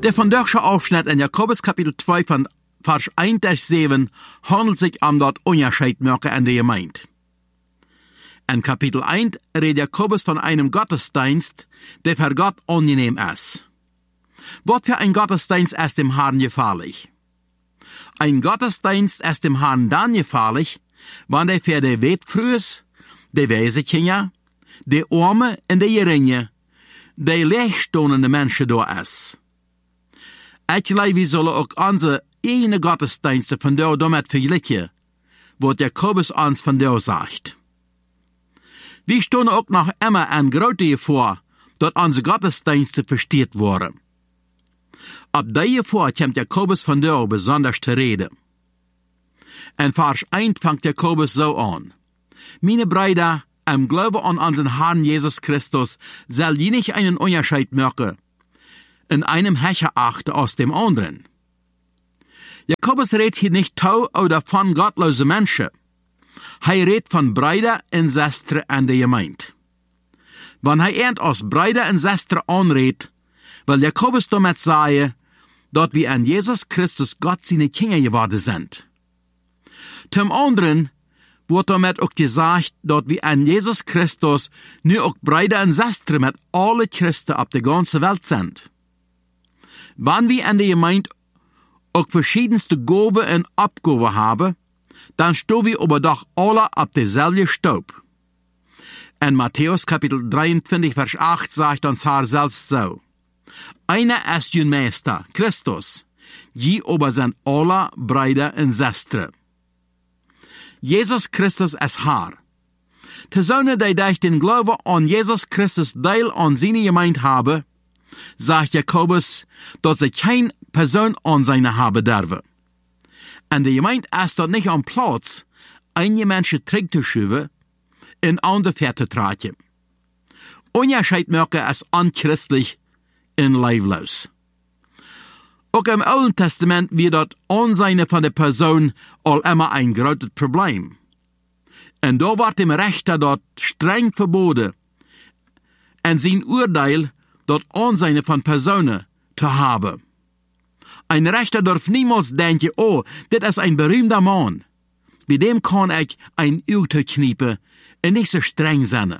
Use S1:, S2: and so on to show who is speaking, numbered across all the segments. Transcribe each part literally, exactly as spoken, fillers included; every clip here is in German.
S1: Der vandaagse Aufschnitt in Jakobus Kapitel zwei von Vers eins bis sieben handelt sich um dort Unterschied machen in der Gemeinde. In Kapitel eins redet Jakobus von einem Gottesdienst, der für Gott angenehm ist. Was für ein Gottesdienst ist dem Herrn gefährlich? Ein Gottesdienst ist dem Herrn dann gefährlich, wenn der für die Wetfrühes, die Wesekinder, die Arme und die Geringe, die leegstehende Menschen da ist. Ich glaube, wir sollen auch unsere eigenen Gottesdienste von da damit vergleichen, was Jakobus uns von da sagt. Wir stehen auch noch immer an Grote vor, dass unsere Gottesdienste versteht wurden. Ab der vor kommt Jakobus von da besonders zu reden. In Vers eins fängt Jakobus so an. Meine Brüder, im Glauben an unseren Herrn Jesus Christus soll je nicht einen Unterschied machen, in einem Hecher achten aus dem anderen. Jakobus redet hier nicht tau oder von gottlose Menschen. Er redet von Brüder und Schwestern in der Gemeinde. Wenn er erst aus Brüder und Schwestern anredet, will Jakobus damit sagen, dass wir an Jesus Christus Gott seine Kinder geworden sind. Zum anderen wird damit auch gesagt, dass wir an Jesus Christus nur auch Brüder und Schwestern mit allen Christen auf der ganzen Welt sind. Wenn wir in der Gemeinde auch verschiedenste Gaben und Abgaben haben, dann stehen wir aber doch alle auf derselben Staub. In Matthäus Kapitel dreiundzwanzig, Vers acht sagt uns Herr selbst so. Einer ist ein Meister, Christus, je aber sind alle Brüder und Schwestern. Jesus Christus ist Herr. Die Söhne, die durch den Glauben an Jesus Christus Teil an seine Gemeinde haben, sagt Jakobus, dass sie keine Person an seine haben dürfen. Und die Gemeinde ist dort nicht am Platz, einige Menschen zurückzuschieben, in andere Pferd zu tragen. Unterschied machen ist unchristlich und leiblos. Auch im Alten Testament wird dort Anseine von der Person all immer ein großes Problem. Und da wird dem Richter dort streng verboten, und sein Urteil dort Anseine von Personen zu haben. Ein Richter darf niemals denken, oh, das ist ein berühmter Mann. Bei dem kann ich ein Urteil kniepen und nicht so streng sein.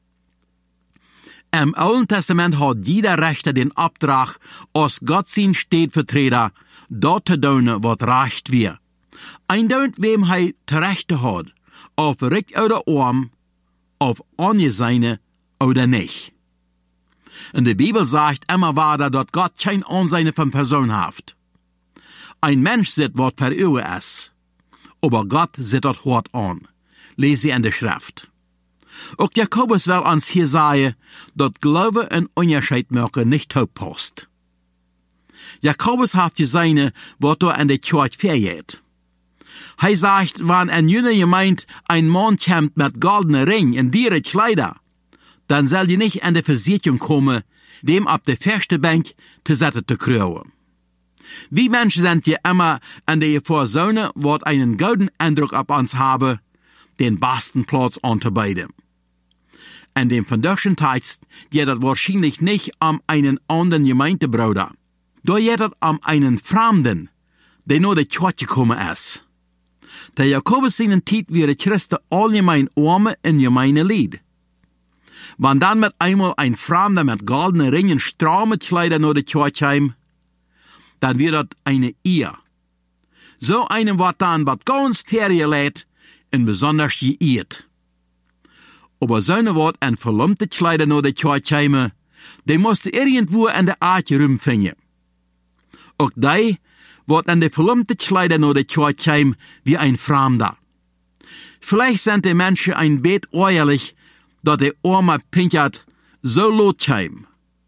S1: Im Alten Testament hat jeder Richter den Auftrag, als Gott sein Stellvertreter, dort zu tun, was recht wird. Ein Dön, wem er zurecht hat, auf recht oder arm, auf Angesehene oder nicht. Und die Bibel sagt immer weiter, dass Gott kein Anseine von Person hat. Ein Mensch sieht, was für ihn ist, aber Gott sieht das hart an. Lese in der Schrift. Auch Jakobus will uns hier sagen, dass Glaube und Unterschied machen nicht passt. Jakobus hat gesehen, was da in der Kirche vergeht. Er sagt, wenn ein Jünger gemeint, ein Mann kommt mit goldenen Ring und diere Kleider, dann soll die nicht in die Versicherung kommen, dem auf der ersten Bank zu setzen zu kriegen. Wir Menschen sind ja immer an der Vorsonne, was einen guten Eindruck auf uns haben, den besten Platz anzubieten. In dem vandaagschen Text geht es wahrscheinlich nicht um einen anderen Gemeindebruder. Da geht es um einen Fremden, der nur der Kirche gekommen ist. Der Jakobus seinen Zeit wie Christen allgemein arme und gemeine Lied. Wenn dann mit einmal ein Fremder mit goldenen Ringen, stramme Kleider nur der Kirche heim, dann wird das eine Ehe. So einem wird dann was ganz vergelegt und besonders geehrt. Aber so eine Wort ein verlumpte Kleider nur der Kirche heim, der musste irgendwo in der Art rumfinden. Auch die wird an der verlumpte Kleider nur der Kirche heim wie ein Fremder. Vielleicht sind die Menschen ein Bett äußerlich, dass der Arme pinkert, so lot heim.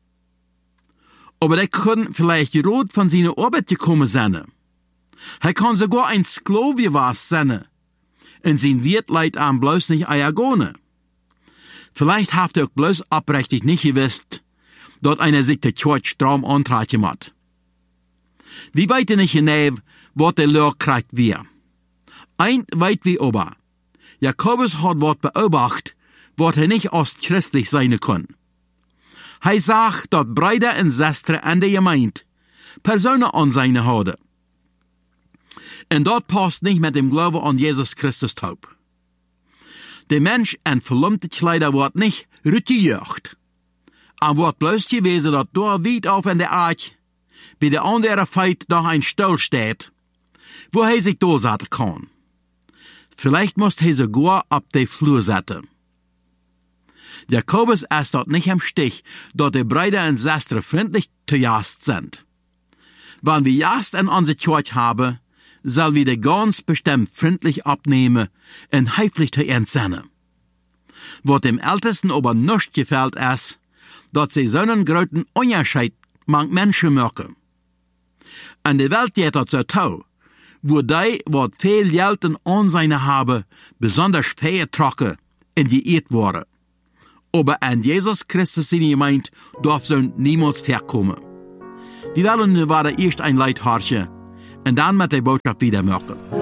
S1: Aber der können vielleicht rot von seiner Arbeit gekommen sein. Er kann sogar ein Sklave was sein. Und sein Wirt leidt am bloß nicht Eiagone. Vielleicht habt ihr auch bloß abrechtig nicht gewusst, dass einer sich der Kirche stramm antragen hat. Wie weit nicht genau, was der Lehrer kriegt wir. Ein weit wie aber. Jakobus hat was beobachtet, was er nicht als christlich sein kann. Er sagt, dass Brüder und Schwestern in der Gemeinde Personen an seine houden. En dat past niet met dem Glauben an Jesus Christus taub. De Mensch en verlumpte Kleider wordt niet rutieerd. En wordt bloos gewesen dat door weit auf in de aard, bij de andere feit nog ein Stuhl steht, wo hij zich doorzetten kan. Vielleicht muss hij sogar op de vloer zetten. Jakobus ist dort nicht im Stich, dort die Brüder und Schwestern freundlich zu Gast sind. Wenn wir Gast in unserer Kirche haben, soll wir die ganz bestimmt freundlich abnehmen und höflich zu entsennen. Was dem Ältesten aber nicht gefällt ist, dass sie so einen großen Unterschied mit Menschen machen. Und die Welt geht das so tau, wo die, was viel Geld und Ansehen haben, besonders schwer trocken in die Erd worden. Aber an Jesus Christus seine Gemeinde darf so niemals verkommen. Wir wollen nun weiter erst ein Lied horchen und dann mit der Botschaft wieder machen.